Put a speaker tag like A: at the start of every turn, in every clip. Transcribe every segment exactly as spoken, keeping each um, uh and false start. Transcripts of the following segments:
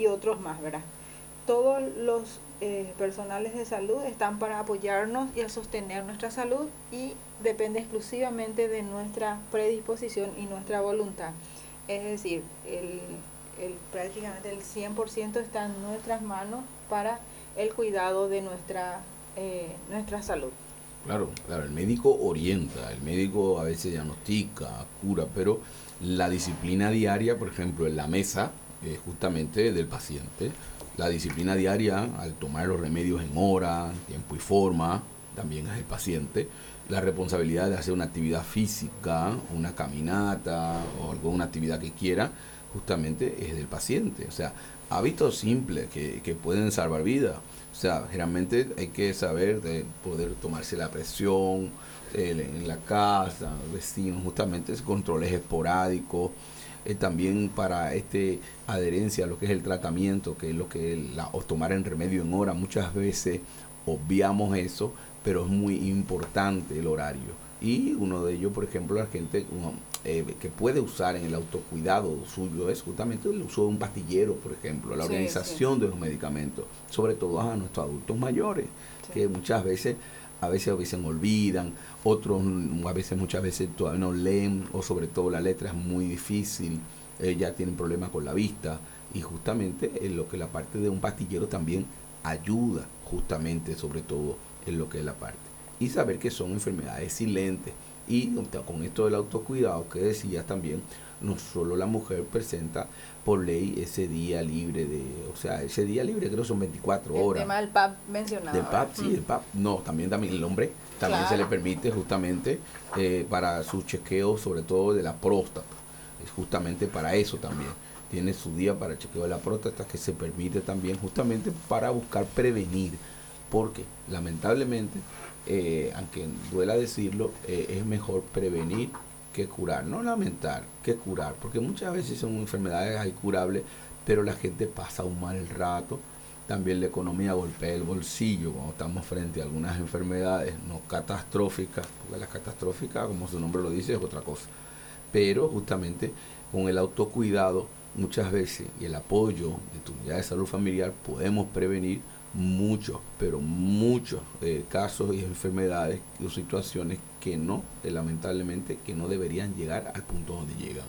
A: y otros más, ¿verdad? Todos los eh, personales de salud están para apoyarnos y a sostener nuestra salud y depende exclusivamente de nuestra predisposición y nuestra voluntad. Es decir, el, el, prácticamente el cien por ciento está en nuestras manos para el cuidado de nuestra, eh, nuestra salud.
B: Claro, claro, el médico orienta, el médico a veces diagnostica, cura, pero la disciplina diaria, por ejemplo, en la mesa, eh, justamente del paciente, la disciplina diaria al tomar los remedios en hora, tiempo y forma, también es el paciente. La responsabilidad de hacer una actividad física, una caminata o alguna actividad que quiera, justamente es del paciente. O sea, hábitos simples que, que pueden salvar vidas. O sea, generalmente hay que saber de poder tomarse la presión eh, en la casa, vecinos, justamente controles esporádicos. Eh, también para este adherencia a lo que es el tratamiento, que es lo que es la, o tomar el remedio en hora. Muchas veces obviamos eso, pero es muy importante el horario. Y uno de ellos, por ejemplo, la gente uno, eh, que puede usar en el autocuidado suyo es justamente el uso de un pastillero, por ejemplo, la
A: Sí,
B: organización
A: sí.
B: de los medicamentos, sobre todo a nuestros adultos mayores,
A: Sí.
B: que muchas veces a veces a veces olvidan, otros a veces muchas veces todavía no leen, o sobre todo la letra es muy difícil, eh, ya tienen problemas con la vista, y justamente en lo que la parte de un pastillero también ayuda, justamente sobre todo en lo que es la parte. Y saber que son enfermedades silentes. Y con esto del autocuidado que decías también, no solo la mujer presenta por ley ese día libre de, o sea, ese día libre creo que son veinticuatro
A: El
B: horas.
A: tema del P A P mencionado.
B: Del P A P, sí,
A: mm.
B: el P A P, no, también, también el hombre también
A: Claro.
B: se le permite justamente eh, para su chequeo, sobre todo de la próstata, es justamente para eso también. Tiene su día para el chequeo de la próstata que se permite también justamente para buscar prevenir, porque lamentablemente, eh, aunque duela decirlo, eh, es mejor prevenir que curar, no lamentar, que curar, porque muchas veces son enfermedades incurables, pero la gente pasa un mal rato. También la economía golpea el bolsillo cuando estamos frente a algunas enfermedades no catastróficas, porque las catastróficas, como su nombre lo dice, es otra cosa. Pero justamente con el autocuidado muchas veces y el apoyo de tu unidad de salud familiar podemos prevenir muchos, pero muchos eh, casos y enfermedades o situaciones que no, eh, lamentablemente, que no deberían llegar al punto donde llegan.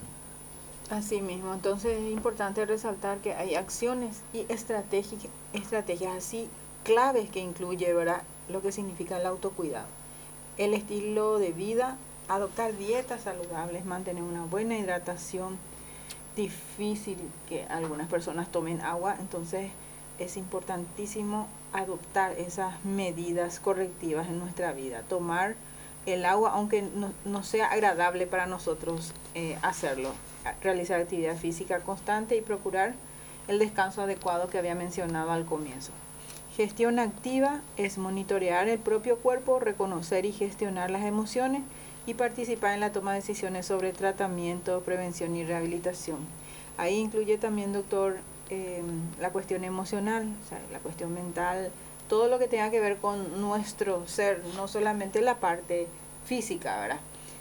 A: Así mismo, entonces es importante resaltar que hay acciones y estrategias, estrategias así claves que incluye, ¿verdad?, lo que significa el autocuidado. El estilo de vida, adoptar dietas saludables, mantener una buena hidratación, difícil que algunas personas tomen agua, entonces es importantísimo adoptar esas medidas correctivas en nuestra vida, tomar el agua aunque no, no sea agradable para nosotros eh, hacerlo, realizar actividad física constante y procurar el descanso adecuado que había mencionado al comienzo. Gestión activa es monitorear el propio cuerpo, reconocer y gestionar las emociones y participar en la toma de decisiones sobre tratamiento, prevención y rehabilitación. Ahí incluye también, doctor, eh, la cuestión emocional, o sea, la cuestión mental, todo lo que tenga que ver con nuestro ser, no solamente la parte física, ¿verdad?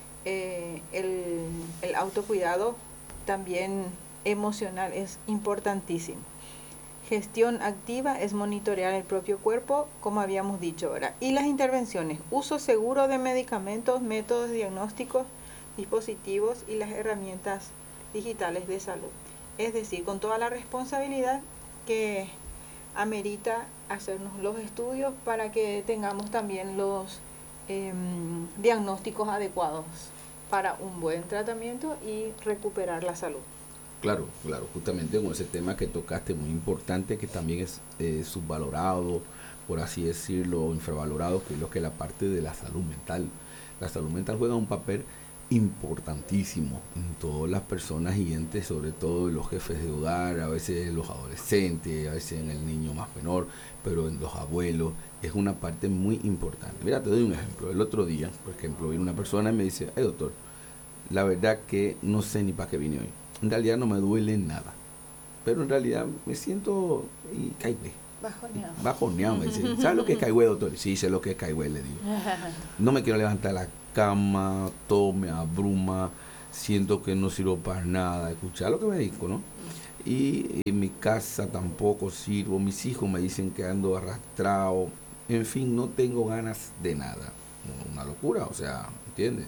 A: Eh, el, el autocuidado también emocional es importantísimo. Gestión activa es monitorear el propio cuerpo, como habíamos dicho, ¿verdad? Y las intervenciones, uso seguro de medicamentos, métodos diagnósticos, dispositivos y las herramientas digitales de salud. Es decir, con toda la responsabilidad que amerita hacernos los estudios para que tengamos también los eh, diagnósticos adecuados para un buen tratamiento y recuperar la salud.
B: Claro, claro, justamente con ese tema que tocaste, muy importante, que también es eh, subvalorado, por así decirlo, infravalorado, que es lo que es la parte de la salud mental. La salud mental juega un papel importantísimo en todas las personas y entes, sobre todo en los jefes de hogar, a veces en los adolescentes, a veces en el niño más menor, pero en los abuelos, es una parte muy importante. Mira, te doy un ejemplo. El otro día, por ejemplo, vino una persona y me dice, hey doctor, la verdad que no sé ni para qué vine hoy. En realidad no me duele nada, pero en realidad me siento y caigüe.
A: Bajoneado.
B: Bajoneado, me dice. ¿Sabes lo que es caigüe, doctor? Sí, sé lo que es caigüe, le digo. No me quiero levantar de la cama, todo me abruma, siento que no sirvo para nada. Escuchar lo que me dijo, ¿no? y en mi casa tampoco sirvo, mis hijos me dicen que ando arrastrado, en fin, no tengo ganas de nada. Una locura, o sea, ¿entiendes?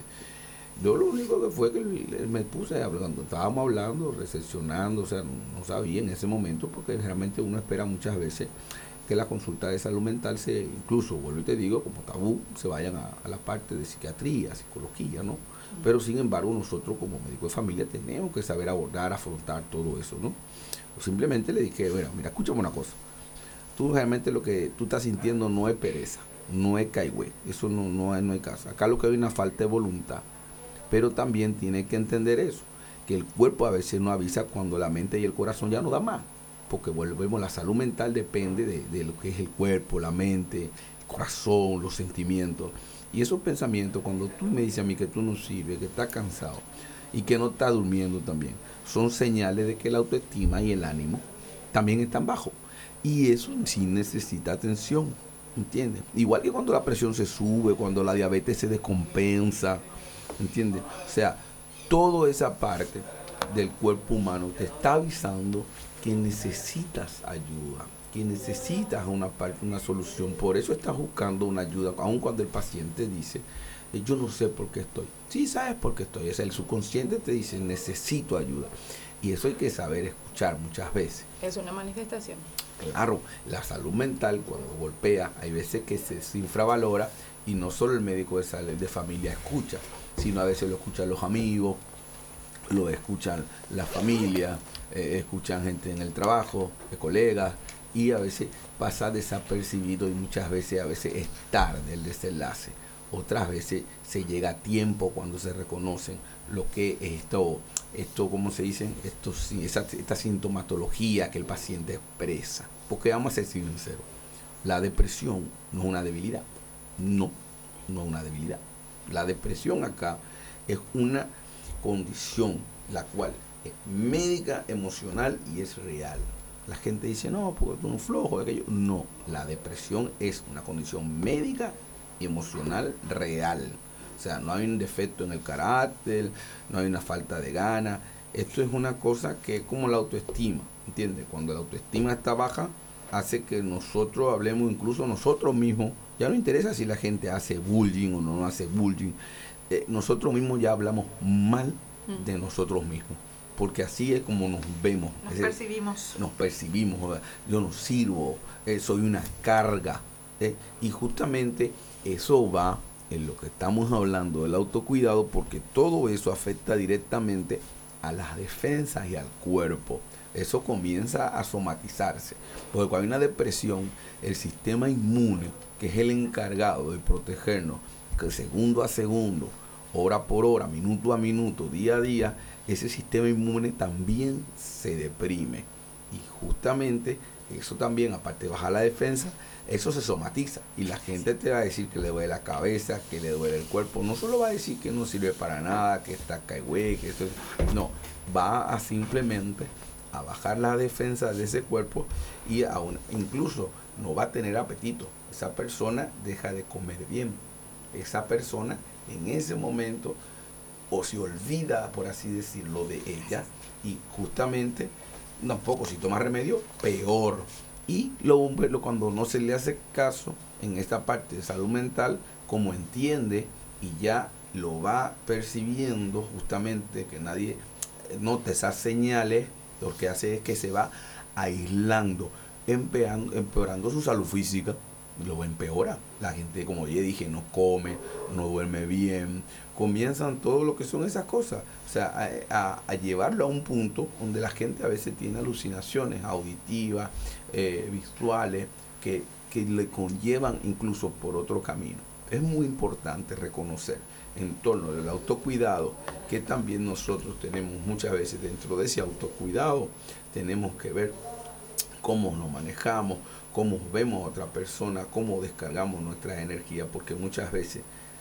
B: Yo lo único que fue que me puse hablando, estábamos hablando, recepcionando, o sea, no, no sabía en ese momento, porque realmente uno espera muchas veces que la consulta de salud mental se, incluso, vuelvo y te digo, como tabú, se vayan a, a la parte de psiquiatría, psicología, ¿no? Pero sin embargo, nosotros como médicos de familia tenemos que saber abordar, afrontar todo eso, ¿no? O simplemente le dije, bueno, mira, escúchame una cosa, tú realmente lo que tú estás sintiendo no es pereza, no es caigüe, eso no, no, hay, no hay caso. Acá lo que hay es una falta de voluntad, pero también tiene que entender eso, que el cuerpo a veces no avisa cuando la mente y el corazón ya no da más, porque volvemos, la salud mental depende de, de lo que es el cuerpo, la mente, el corazón, los sentimientos. Y esos pensamientos, cuando tú me dices a mí que tú no sirves, que estás cansado y que no estás durmiendo también, son señales de que la autoestima y el ánimo también están bajos. Y eso sí necesita atención, ¿entiendes? Igual que cuando la presión se sube, cuando la diabetes se descompensa, ¿entiendes? O sea, toda esa parte del cuerpo humano te está avisando que necesitas ayuda, que necesitas una parte, una solución. Por eso estás buscando una ayuda, aun cuando el paciente dice, yo no sé por qué estoy. Sí sabes por qué estoy. O sea, el subconsciente te dice, necesito ayuda. Y eso hay que saber escuchar muchas veces.
A: Es una manifestación.
B: Claro, la salud mental cuando golpea, hay veces que se, se infravalora, y no solo el médico de salud de familia escucha, sino a veces lo escuchan los amigos, lo escuchan la familia, eh, escuchan gente en el trabajo, de colegas, y a veces pasa desapercibido, y muchas veces a veces es tarde el desenlace. Otras veces se llega a tiempo cuando se reconocen lo que es esto, esto ¿cómo se dice? Esto, esa, esta sintomatología que el paciente expresa. Porque vamos a ser sinceros, la depresión no es una debilidad, no, no es una debilidad. La depresión acá es una condición la cual es médica, emocional y es real. La gente dice, no, porque tú no flojo, aquello. No, la depresión es una condición médica y emocional real. O sea, no hay un defecto en el carácter, no hay una falta de ganas. Esto es una cosa que es como la autoestima, ¿entiendes? Cuando la autoestima está baja, hace que nosotros hablemos, incluso nosotros mismos, ya no interesa si la gente hace bullying o no hace bullying, eh, nosotros mismos ya hablamos mal de nosotros mismos, porque así es como nos vemos.
A: Nos
B: es
A: percibimos.
B: El, nos percibimos, ¿verdad? Yo no sirvo, eh, soy una carga. Eh, y justamente eso va en lo que estamos hablando del autocuidado, porque todo eso afecta directamente a las defensas y al cuerpo. Eso comienza a somatizarse, porque cuando hay una depresión, el sistema inmune, que es el encargado de protegernos, que segundo a segundo, hora por hora, minuto a minuto, día a día, ese sistema inmune también se deprime. Y justamente eso también, aparte de bajar la defensa, eso se somatiza. Y la gente te va a decir que le duele la cabeza, que le duele el cuerpo. No solo va a decir que no sirve para nada, que está caigüe, que esto... No, va a simplemente a bajar la defensa de ese cuerpo, y aún, incluso no va a tener apetito. Esa persona deja de comer bien. Esa persona en ese momento o se olvida, por así decirlo, de ella, y justamente tampoco, si toma remedio, peor. Y lo, lo, cuando no se le hace caso en esta parte de salud mental, como entiende y ya lo va percibiendo, justamente que nadie note esas señales, lo que hace es que se va aislando, empeorando, empeorando su salud física, lo empeora. La gente, como ya dije, no come, no duerme bien, comienzan todo lo que son esas cosas, o sea, a, a, a llevarlo a un punto donde la gente a veces tiene alucinaciones auditivas, eh, visuales, que, que le conllevan incluso por otro camino. Es muy importante reconocer en torno del autocuidado que también nosotros tenemos muchas veces dentro de ese autocuidado, tenemos que ver cómo nos manejamos, cómo vemos a otra persona, cómo descargamos nuestra energía, porque muchas veces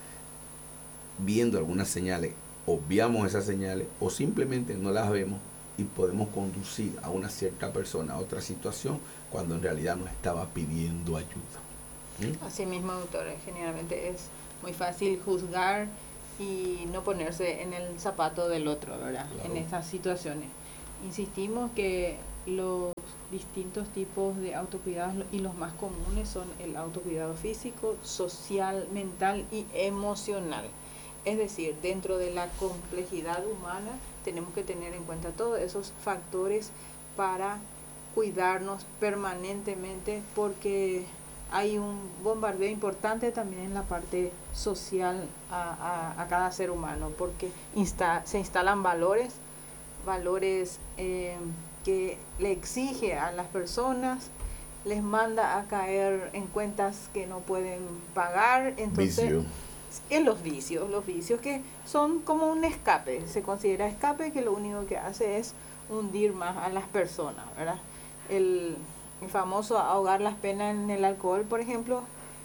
B: viendo algunas señales obviamos esas señales o simplemente no las vemos y podemos conducir a una cierta persona a otra situación cuando en realidad nos estaba pidiendo ayuda. ¿Mm?
A: Así mismo, doctor, generalmente es muy fácil juzgar y no ponerse en el zapato del otro, ¿verdad? Claro. En esas situaciones. Insistimos que los distintos tipos de autocuidados y los más comunes son el autocuidado físico, social, mental y emocional. Es decir, dentro de la complejidad humana tenemos que tener en cuenta todos esos factores para cuidarnos permanentemente, porque hay un bombardeo importante también en la parte social a, a, a cada ser humano, porque insta, se instalan valores, valores eh, que le exige a las personas, les manda a caer en cuentas que no pueden pagar, entonces
B: Vicio.
A: en los vicios, los vicios que son como un escape, se considera escape que lo único que hace es hundir más a las personas, ¿verdad? El, el famoso ahogar las penas en el alcohol, por ejemplo,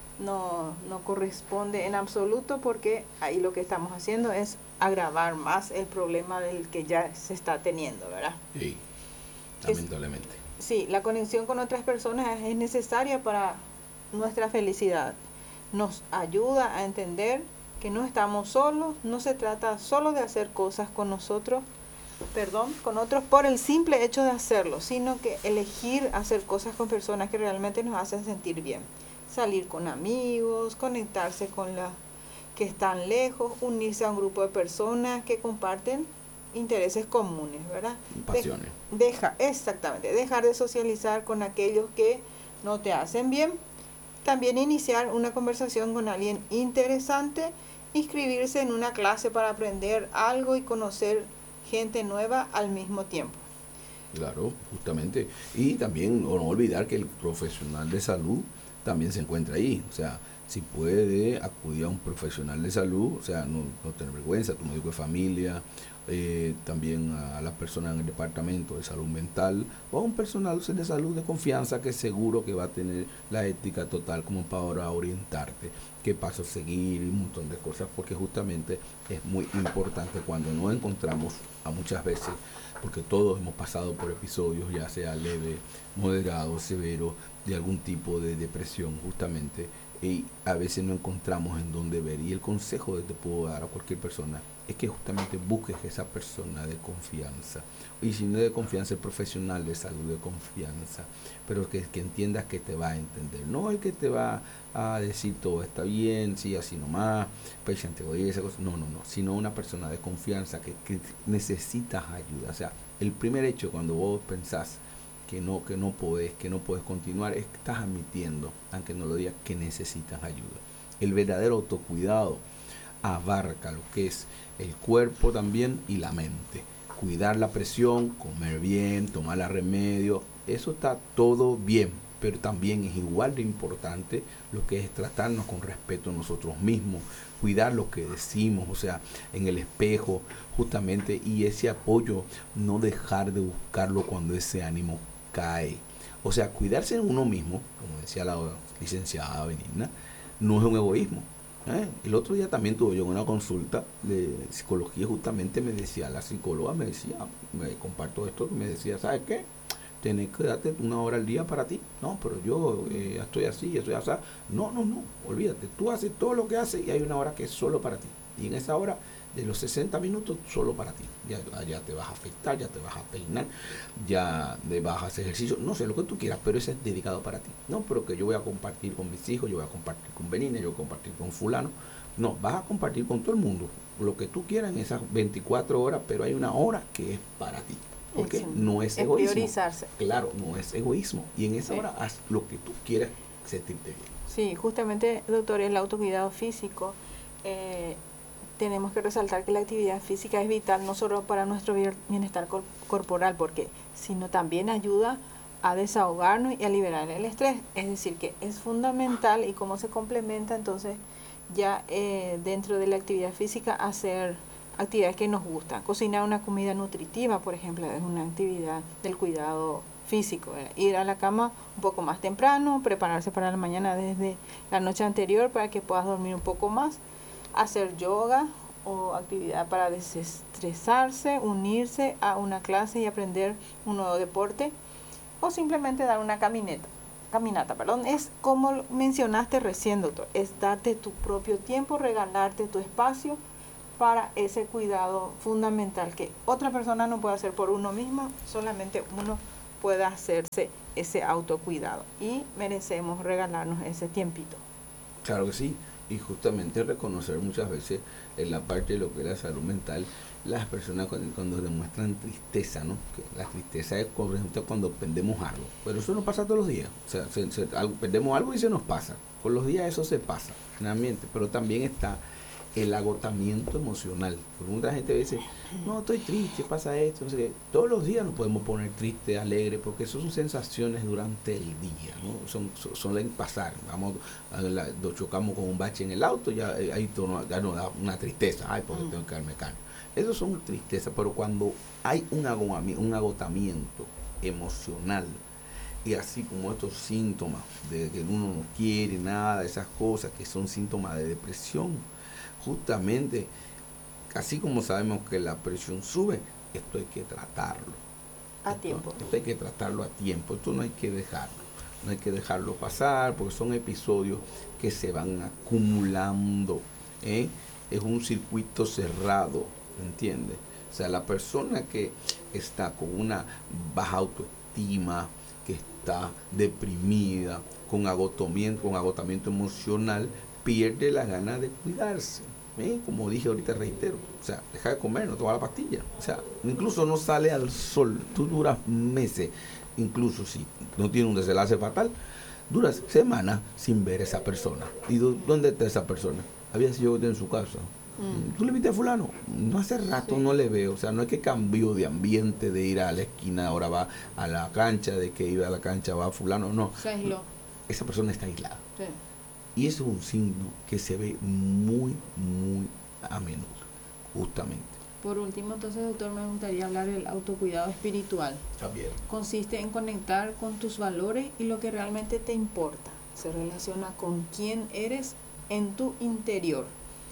A: no, no corresponde en absoluto, porque ahí lo que estamos haciendo es agravar más el problema del que ya se está teniendo, ¿verdad?
B: Sí, lamentablemente.
A: Es, sí, la conexión con otras personas es necesaria para nuestra felicidad. Nos ayuda a entender que no estamos solos, no se trata solo de hacer cosas con nosotros, perdón, con otros por el simple hecho de hacerlo, sino que elegir hacer cosas con personas que realmente nos hacen sentir bien. Salir con amigos, conectarse con las que están lejos, unirse a un grupo de personas que comparten intereses comunes, ¿verdad?
B: Pasiones.
A: De, deja, exactamente, dejar de socializar con aquellos que no te hacen bien. También iniciar una conversación con alguien interesante, inscribirse en una clase para aprender algo y conocer gente nueva al mismo tiempo.
B: Claro, justamente. Y también no olvidar que el profesional de salud también se encuentra ahí. O sea, si puede acudir a un profesional de salud, o sea, no, no tener vergüenza, tu médico de familia, eh, también a, a las personas en el departamento de salud mental, o a un personal de salud de confianza que seguro que va a tener la ética total como para orientarte qué paso seguir y un montón de cosas, porque justamente es muy importante cuando no encontramos a muchas veces, porque todos hemos pasado por episodios, ya sea leve, moderado, severo, de algún tipo de depresión justamente, y a veces no encontramos en dónde ver, y el consejo que te puedo dar a cualquier persona es que justamente busques esa persona de confianza, y si no de confianza, el profesional de salud de confianza, pero que, que entiendas que te va a entender, no el que te va a decir todo está bien, sí, así nomás, patiente, oye, esa cosa, no, no, no, sino una persona de confianza que, que necesitas ayuda. O sea, el primer hecho cuando vos pensás que no, que no podés, que no puedes continuar, estás admitiendo, aunque no lo digas, que necesitas ayuda. El verdadero autocuidado abarca lo que es el cuerpo también y la mente. Cuidar la presión, comer bien, tomar la remedio, eso está todo bien, pero también es igual de importante lo que es tratarnos con respeto a nosotros mismos, cuidar lo que decimos, o sea, en el espejo, justamente, y ese apoyo, no dejar de buscarlo cuando ese ánimo cae. O sea, cuidarse en uno mismo, como decía la licenciada Benigna, no es un egoísmo. ¿eh? El otro día también tuve yo una consulta de psicología, justamente me decía la psicóloga, me decía, me comparto esto, me decía, ¿sabes qué? Tienes que darte una hora al día para ti. No, pero yo eh, estoy así, estoy así. No, no, no, olvídate. Tú haces todo lo que haces y hay una hora que es solo para ti. Y en esa hora, de los sesenta minutos, solo para ti. Ya, ya te vas a afeitar, ya te vas a peinar, ya te vas a hacer ejercicio. No sé, lo que tú quieras, pero ese es dedicado para ti. No, pero que yo voy a compartir con mis hijos, yo voy a compartir con Benina, yo voy a compartir con fulano. No, vas a compartir con todo el mundo. Lo que tú quieras en esas veinticuatro horas, pero hay una hora que es para ti. Porque no es, es egoísmo.
A: Priorizarse.
B: Claro, no es egoísmo. Y en esa sí. hora haz lo que tú quieras sentirte bien.
A: Sí, justamente, doctor, el autocuidado físico, eh, tenemos que resaltar que la actividad física es vital no solo para nuestro bienestar cor- corporal, porque sino también ayuda a desahogarnos y a liberar el estrés. Es decir, que es fundamental, y cómo se complementa entonces ya eh, dentro de la actividad física hacer actividades que nos gustan. Cocinar una comida nutritiva, por ejemplo, es una actividad del cuidado físico. ¿verdad? Ir a la cama un poco más temprano, prepararse para la mañana desde la noche anterior para que puedas dormir un poco más. Hacer yoga o actividad para desestresarse, unirse a una clase y aprender un nuevo deporte, o simplemente dar una caminata. Caminata, perdón, es como mencionaste recién, doctor, es darte tu propio tiempo, regalarte tu espacio para ese cuidado fundamental que otra persona no puede hacer por uno mismo, solamente uno puede hacerse ese autocuidado y merecemos regalarnos ese tiempito.
B: Claro que sí, y justamente reconocer muchas veces en la parte de lo que es la salud mental, las personas cuando, cuando demuestran tristeza, ¿no? Que la tristeza es por ejemplo cuando perdemos algo, pero eso no pasa todos los días, o sea, se, se, algo, perdemos algo y se nos pasa, con los días eso se pasa, finalmente, pero también está el agotamiento emocional, porque mucha gente dice, no, estoy triste, pasa esto, no sé qué. Todos los días nos podemos poner triste, alegre, porque eso son sensaciones durante el día, ¿no? Son, son, suelen pasar, vamos, a la, nos chocamos con un bache en el auto, ya ahí tono, ya nos da una tristeza, ay, porque tengo que darme calma. Eso son tristezas, pero cuando hay un agotamiento, un agotamiento emocional, y así como estos síntomas de que uno no quiere nada, esas cosas que son síntomas de depresión, justamente, así como sabemos que la presión sube, esto hay que tratarlo.
A: A
B: esto,
A: tiempo.
B: Esto hay que tratarlo a tiempo, esto no hay que dejarlo. No hay que dejarlo pasar, porque son episodios que se van acumulando, ¿eh? Es un circuito cerrado, ¿entiendes? O sea, la persona que está con una baja autoestima, que está deprimida, con agotamiento, con agotamiento emocional, pierde la gana de cuidarse. ¿Eh? Como dije ahorita, reitero, o sea, deja de comer, no toma la pastilla, o sea, incluso no sale al sol, tú duras meses, incluso si no tiene un desenlace fatal, duras semanas sin ver a esa persona. ¿Y dónde está esa persona? Había sido en su casa. Mm. ¿Tú le viste a fulano? No, hace rato sí. No le veo, o sea, no es que cambió de ambiente, de ir a la esquina, ahora va a la cancha, de que iba a la cancha, va a fulano, no.
A: Se aisló.
B: Esa persona está aislada.
A: Sí.
B: Y eso es un signo que se ve muy, muy a menudo, justamente.
A: Por último, entonces, doctor, me gustaría hablar del autocuidado espiritual.
B: También.
A: Consiste en conectar con tus valores y lo que realmente te importa. Se relaciona con quién eres en tu interior.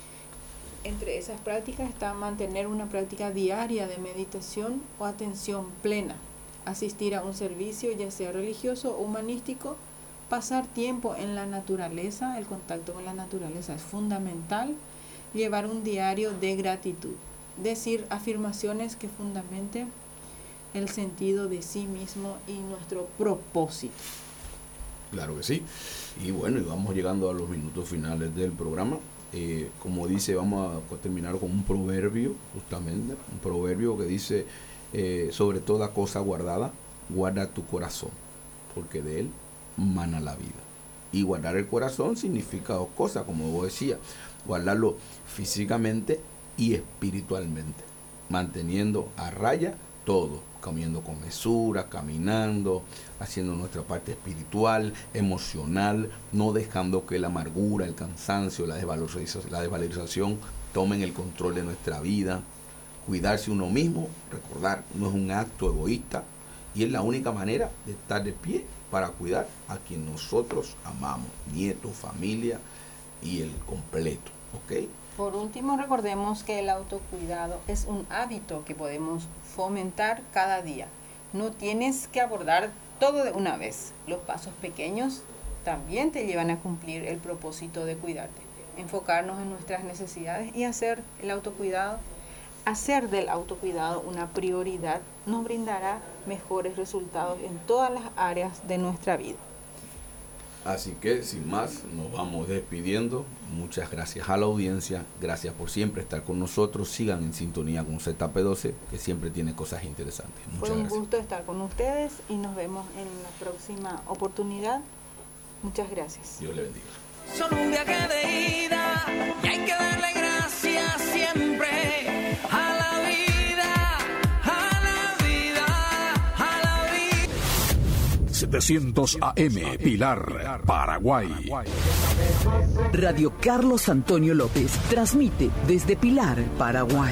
A: Entre esas prácticas está mantener una práctica diaria de meditación o atención plena, asistir a un servicio, ya sea religioso o humanístico, pasar tiempo en la naturaleza, el contacto con la naturaleza es fundamental, llevar un diario de gratitud, decir afirmaciones que fundamenten el sentido de sí mismo y nuestro propósito.
B: Claro que sí. Y bueno, y vamos llegando a los minutos finales del programa. Eh, como dice, vamos a terminar con un proverbio, justamente, un proverbio que dice, eh, sobre toda cosa guardada, guarda tu corazón, porque de él mana la vida. Y guardar el corazón significa dos cosas, como vos decías, guardarlo físicamente y espiritualmente, manteniendo a raya todo, comiendo con mesura, caminando, haciendo nuestra parte espiritual, emocional, no dejando que la amargura, el cansancio, la desvalorización, la desvalorización tomen el control de nuestra vida. Cuidarse uno mismo, recordar, no es un acto egoísta y es la única manera de estar de pie para cuidar a quien nosotros amamos, nietos, familia y el completo, ¿ok?
A: Por último, recordemos que el autocuidado es un hábito que podemos fomentar cada día. No tienes que abordar todo de una vez. Los pasos pequeños también te llevan a cumplir el propósito de cuidarte. Enfocarnos en nuestras necesidades y hacer el autocuidado, hacer del autocuidado una prioridad nos brindará mejores resultados en todas las áreas de nuestra vida.
B: Así que, sin más, nos vamos despidiendo. Muchas gracias a la audiencia. Gracias por siempre estar con nosotros. Sigan en sintonía con Z P doce, que siempre tiene cosas interesantes. Muchas
A: Fue un
B: gracias.
A: gusto estar con ustedes y nos vemos en la próxima oportunidad. Muchas gracias.
B: Dios le bendiga.
C: Solo un viaje de ida y hay que darle gracias siempre a la vida, a la vida, a la vida.
D: setecientos A M, Pilar, Paraguay.
E: Radio Carlos Antonio López transmite desde Pilar, Paraguay.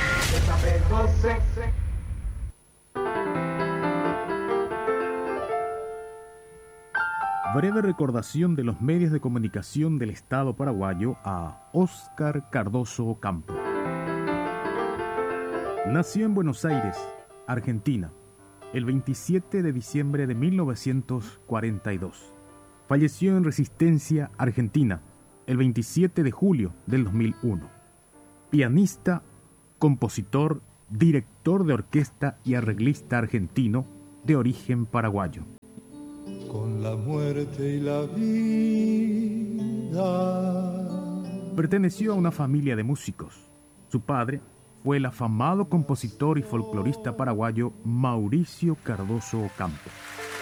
F: Breve recordación de los medios de comunicación del Estado paraguayo a Óscar Cardoso Campo. Nació en Buenos Aires, Argentina, el veintisiete de diciembre de mil novecientos cuarenta y dos. Falleció en Resistencia, Argentina, el veintisiete de julio del dos mil uno. pianista, compositor, director de orquesta y arreglista argentino de origen paraguayo.
G: Con la muerte y la vida.
F: Perteneció a una familia de músicos. Su padre fue el afamado compositor y folclorista paraguayo Mauricio Cardoso Ocampo.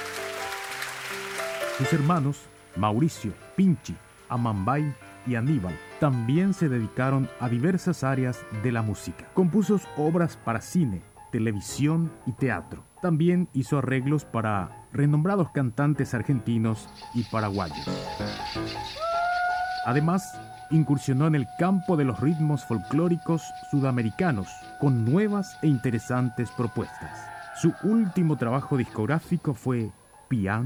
F: Sus hermanos, Mauricio, Pinchi, Amambay y Aníbal, también se dedicaron a diversas áreas de la música. Compuso obras para cine, televisión y teatro. También hizo arreglos para renombrados cantantes argentinos y paraguayos. Además, incursionó en el campo de los ritmos folclóricos sudamericanos con nuevas e interesantes propuestas. Su último trabajo discográfico fue Piano